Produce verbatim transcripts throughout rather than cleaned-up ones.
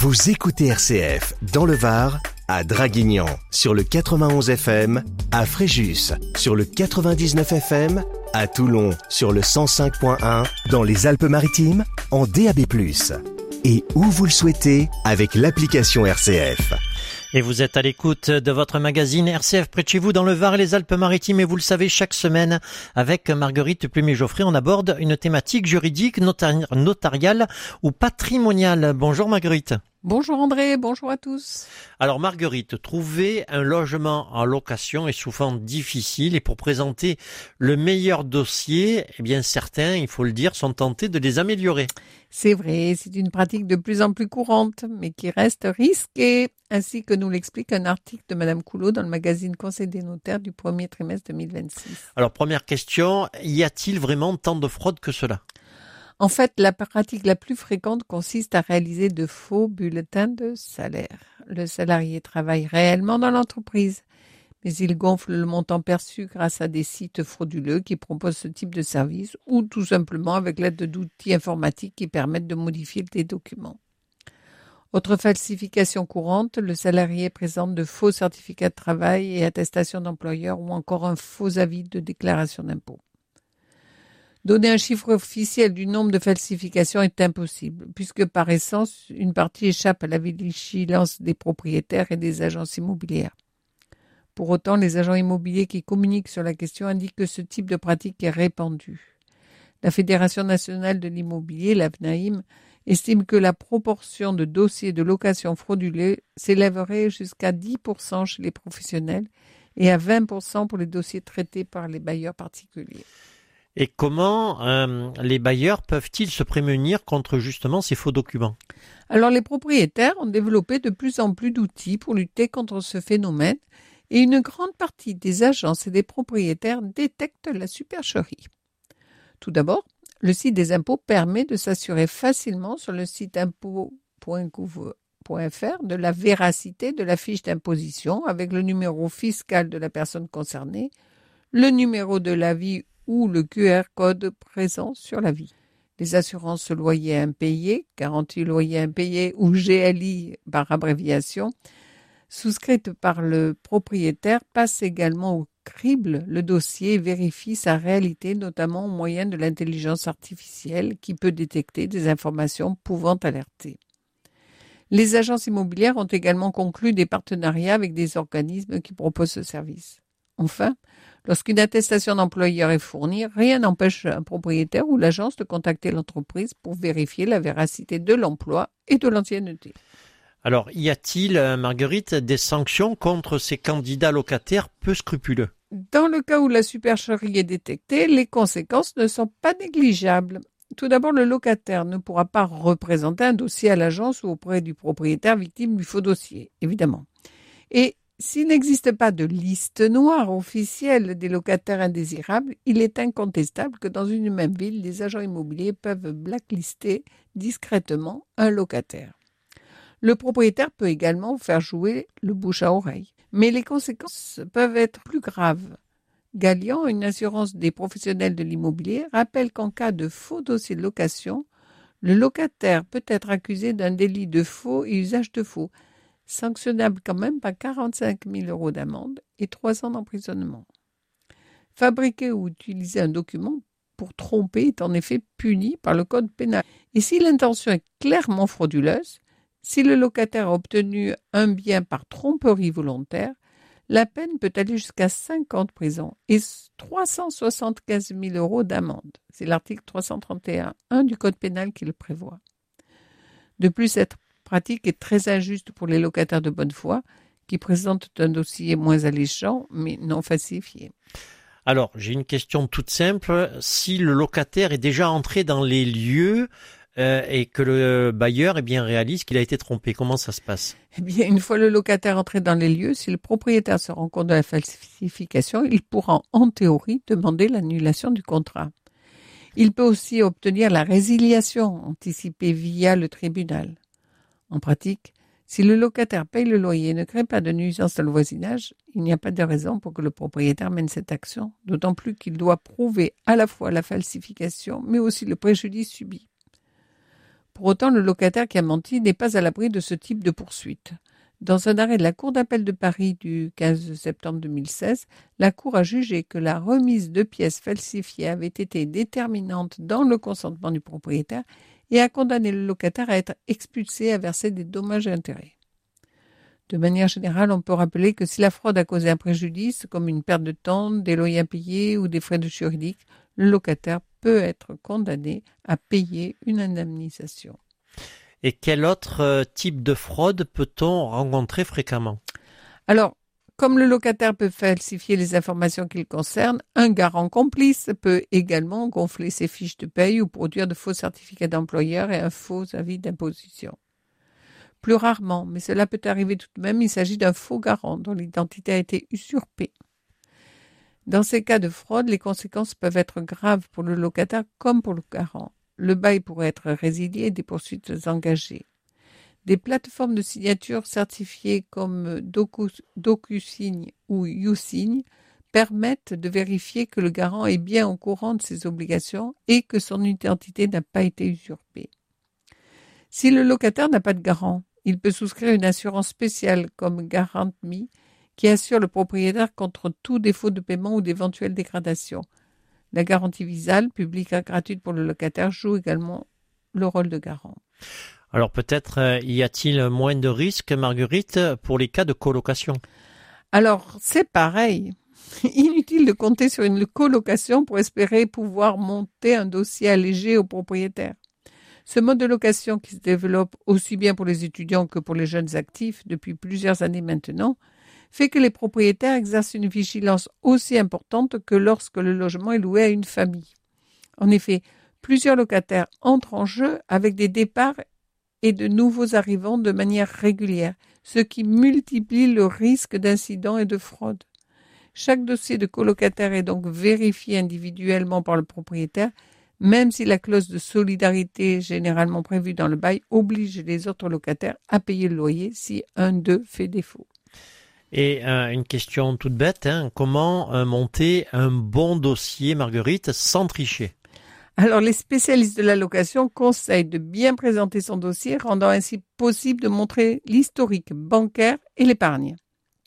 Vous écoutez R C F dans le Var, à Draguignan sur le quatre-vingt-onze F M, à Fréjus sur le quatre-vingt-dix-neuf F M, à Toulon sur le cent cinq point un, dans les Alpes-Maritimes en D A B plus, et où vous le souhaitez avec l'application R C F. Et vous êtes à l'écoute de votre magazine R C F près de chez vous dans le Var et les Alpes-Maritimes. Et vous le savez, chaque semaine, avec Marguerite Plumet-Geoffrey, on aborde une thématique juridique, notar- notariale ou patrimoniale. Bonjour Marguerite. Bonjour André, bonjour à tous. Alors Marguerite, trouver un logement en location est souvent difficile et pour présenter le meilleur dossier, eh bien certains, il faut le dire, sont tentés de les améliorer. C'est vrai, c'est une pratique de plus en plus courante, mais qui reste risquée, ainsi que nous l'explique un article de Madame Coulot dans le magazine Conseil des notaires du premier trimestre deux mille vingt-six. Alors première question, y a-t-il vraiment tant de fraude que cela ? En fait, la pratique la plus fréquente consiste à réaliser de faux bulletins de salaire. Le salarié travaille réellement dans l'entreprise, mais il gonfle le montant perçu grâce à des sites frauduleux qui proposent ce type de service ou tout simplement avec l'aide d'outils informatiques qui permettent de modifier des documents. Autre falsification courante, le salarié présente de faux certificats de travail et attestations d'employeur ou encore un faux avis de déclaration d'impôt. Donner un chiffre officiel du nombre de falsifications est impossible, puisque par essence, une partie échappe à la vigilance des propriétaires et des agences immobilières. Pour autant, les agents immobiliers qui communiquent sur la question indiquent que ce type de pratique est répandu. La Fédération nationale de l'immobilier, la F N A I M, estime que la proportion de dossiers de location frauduleux s'élèverait jusqu'à dix pour cent chez les professionnels et à vingt pour cent pour les dossiers traités par les bailleurs particuliers. Et comment euh, les bailleurs peuvent-ils se prémunir contre justement ces faux documents ? Alors les propriétaires ont développé de plus en plus d'outils pour lutter contre ce phénomène et une grande partie des agences et des propriétaires détectent la supercherie. Tout d'abord, le site des impôts permet de s'assurer facilement sur le site impôts point gouv point f r de la véracité de la fiche d'imposition avec le numéro fiscal de la personne concernée, le numéro de l'avis ou le Q R code présent sur l'avis. Les assurances loyer impayé, garantie loyer impayé ou G L I par abréviation, souscrites par le propriétaire, passent également au crible le dossier et vérifient sa réalité, notamment au moyen de l'intelligence artificielle qui peut détecter des informations pouvant alerter. Les agences immobilières ont également conclu des partenariats avec des organismes qui proposent ce service. Enfin, lorsqu'une attestation d'employeur est fournie, rien n'empêche un propriétaire ou l'agence de contacter l'entreprise pour vérifier la véracité de l'emploi et de l'ancienneté. Alors, y a-t-il, Marguerite, des sanctions contre ces candidats locataires peu scrupuleux ? Dans le cas où la supercherie est détectée, les conséquences ne sont pas négligeables. Tout d'abord, le locataire ne pourra pas représenter un dossier à l'agence ou auprès du propriétaire victime du faux dossier, évidemment. Et s'il n'existe pas de liste noire officielle des locataires indésirables, il est incontestable que dans une même ville, les agents immobiliers peuvent blacklister discrètement un locataire. Le propriétaire peut également faire jouer le bouche à oreille. Mais les conséquences peuvent être plus graves. Gallian, une assurance des professionnels de l'immobilier, rappelle qu'en cas de faux dossier de location, le locataire peut être accusé d'un délit de faux et usage de faux, sanctionnable quand même par quarante-cinq mille euros d'amende et trois ans d'emprisonnement. Fabriquer ou utiliser un document pour tromper est en effet puni par le code pénal. Et si l'intention est clairement frauduleuse, si le locataire a obtenu un bien par tromperie volontaire, la peine peut aller jusqu'à cinq ans de prison et trois cent soixante-quinze mille euros d'amende. C'est l'article trois cent trente et un du code pénal qui le prévoit. De plus, cette pratique est très injuste pour les locataires de bonne foi qui présentent un dossier moins alléchant mais non falsifié. Alors, j'ai une question toute simple. Si le locataire est déjà entré dans les lieux euh, et que le bailleur eh bien, réalise qu'il a été trompé, comment ça se passe ? Eh bien, une fois le locataire entré dans les lieux, si le propriétaire se rend compte de la falsification, il pourra en théorie demander l'annulation du contrat. Il peut aussi obtenir la résiliation anticipée via le tribunal. En pratique, si le locataire paye le loyer et ne crée pas de nuisance dans le voisinage, il n'y a pas de raison pour que le propriétaire mène cette action, d'autant plus qu'il doit prouver à la fois la falsification, mais aussi le préjudice subi. Pour autant, le locataire qui a menti n'est pas à l'abri de ce type de poursuite. Dans un arrêt de la Cour d'appel de Paris du quinze septembre deux mille seize, la Cour a jugé que la remise de pièces falsifiées avait été déterminante dans le consentement du propriétaire et a condamné le locataire à être expulsé et à verser des dommages et intérêts. De manière générale, on peut rappeler que si la fraude a causé un préjudice, comme une perte de temps, des loyers impayés ou des frais de juridique, le locataire peut être condamné à payer une indemnisation. Et quel autre euh, type de fraude peut-on rencontrer fréquemment ? Alors, comme le locataire peut falsifier les informations qu'il concerne, un garant complice peut également gonfler ses fiches de paye ou produire de faux certificats d'employeur et un faux avis d'imposition. Plus rarement, mais cela peut arriver tout de même, il s'agit d'un faux garant dont l'identité a été usurpée. Dans ces cas de fraude, les conséquences peuvent être graves pour le locataire comme pour le garant. Le bail pourrait être résilié et des poursuites engagées. Des plateformes de signature certifiées comme Docu, DocuSign ou YouSign permettent de vérifier que le garant est bien au courant de ses obligations et que son identité n'a pas été usurpée. Si le locataire n'a pas de garant, il peut souscrire une assurance spéciale comme GuarantMe qui assure le propriétaire contre tout défaut de paiement ou d'éventuelle dégradation. La garantie Visale, publique et gratuite pour le locataire, joue également le rôle de garant. Alors peut-être euh, y a-t-il moins de risques, Marguerite, pour les cas de colocation ? Alors, c'est pareil. Inutile de compter sur une colocation pour espérer pouvoir monter un dossier allégé au propriétaire. Ce mode de location qui se développe aussi bien pour les étudiants que pour les jeunes actifs depuis plusieurs années maintenant, fait que les propriétaires exercent une vigilance aussi importante que lorsque le logement est loué à une famille. En effet, plusieurs locataires entrent en jeu avec des départs et de nouveaux arrivants de manière régulière, ce qui multiplie le risque d'incidents et de fraude. Chaque dossier de colocataire est donc vérifié individuellement par le propriétaire, même si la clause de solidarité généralement prévue dans le bail oblige les autres locataires à payer le loyer si un d'eux fait défaut. Et euh, une question toute bête, hein, comment euh, monter un bon dossier, Marguerite, sans tricher ? Alors, les spécialistes de la location conseillent de bien présenter son dossier, rendant ainsi possible de montrer l'historique bancaire et l'épargne.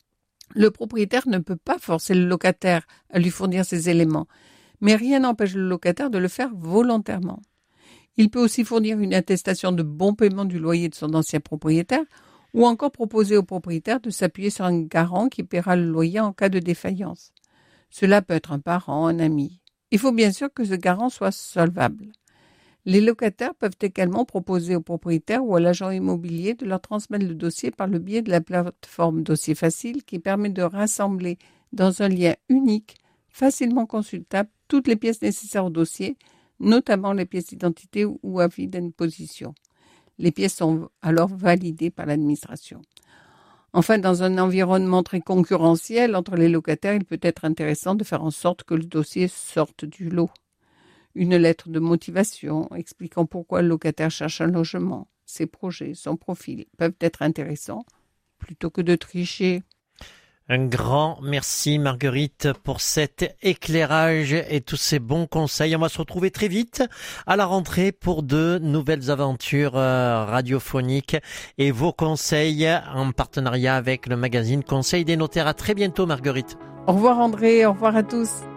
Le propriétaire ne peut pas forcer le locataire à lui fournir ces éléments, mais rien n'empêche le locataire de le faire volontairement. Il peut aussi fournir une attestation de bon paiement du loyer de son ancien propriétaire ou encore proposer au propriétaire de s'appuyer sur un garant qui paiera le loyer en cas de défaillance. Cela peut être un parent, un ami. Il faut bien sûr que ce garant soit solvable. Les locataires peuvent également proposer au propriétaire ou à l'agent immobilier de leur transmettre le dossier par le biais de la plateforme Dossier Facile qui permet de rassembler dans un lien unique, facilement consultable, toutes les pièces nécessaires au dossier, notamment les pièces d'identité ou avis d'imposition. Les pièces sont alors validées par l'administration. Enfin, dans un environnement très concurrentiel entre les locataires, il peut être intéressant de faire en sorte que le dossier sorte du lot. Une lettre de motivation expliquant pourquoi le locataire cherche un logement, ses projets, son profil peuvent être intéressants plutôt que de tricher. Un grand merci Marguerite pour cet éclairage et tous ces bons conseils. On va se retrouver très vite à la rentrée pour de nouvelles aventures radiophoniques et vos conseils en partenariat avec le magazine Conseil des notaires. À très bientôt Marguerite. Au revoir André, au revoir à tous.